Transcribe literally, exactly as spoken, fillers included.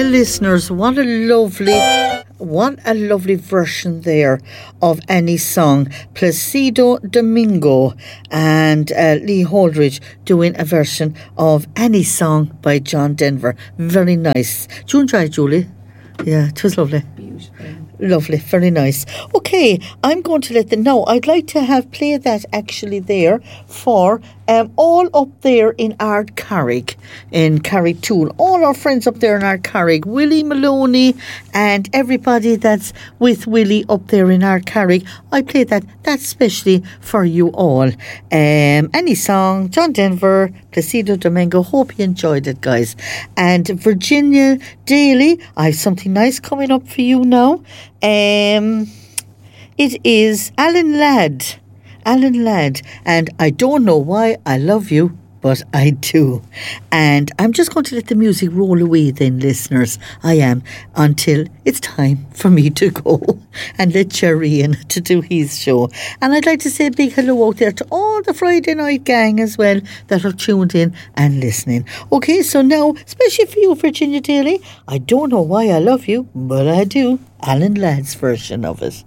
listeners, what a lovely, what a lovely version there of Any Song. Placido Domingo and uh, Lee Holdridge doing a version of Any Song by John Denver. Very nice. Did you enjoy it, Julie? Yeah, it was lovely. Beautiful. Lovely, very nice. Okay, I'm going to let them know. I'd like to have played that actually there for um, all up there in Ardcarrig, in Carrigtwohill. All our friends up there in Ardcarrig, Willie Maloney and everybody that's with Willie up there in Ardcarrig. I played that. That's specially for you all. Um, Any Song, John Denver, Placido Domingo. Hope you enjoyed it, guys. And Virginia Daly, I have something nice coming up for you now. Um, it is Alan Ladd. Alan Ladd. And I don't know why I love you, but I do. And I'm just going to let the music roll away then, listeners. I am, until it's time for me to go and let Jerry in to do his show. And I'd like to say a big hello out there to all the Friday night gang as well that are tuned in and listening. Okay, so now, especially for you, Virginia Daly, I don't know why I love you, but I do. Alan Ladd's version of it.